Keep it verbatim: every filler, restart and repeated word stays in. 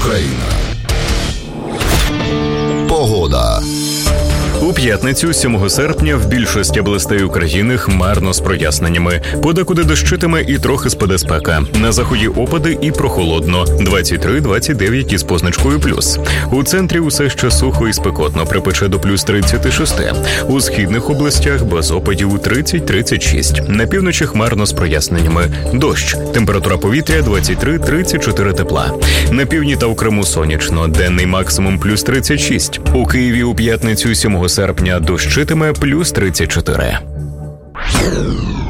Україна. Погода. У п'ятницю, сьомого серпня, в більшості областей України хмарно з проясненнями. Подекуди дощитиме і трохи спаде спека. На заході опади і прохолодно. двадцять три - двадцять дев'ять із позначкою плюс. У центрі усе ще сухо і спекотно, припече до плюс тридцять шість. У східних областях без опадів тридцять - тридцять шість. На півночі хмарно з проясненнями. Дощ. Температура повітря двадцять три - тридцять чотири тепла. На півдні та у Криму сонячно. Денний максимум плюс тридцять шість. У Києві у п'ятницю, сьомого серпня, дощитиме плюс тридцять чотири.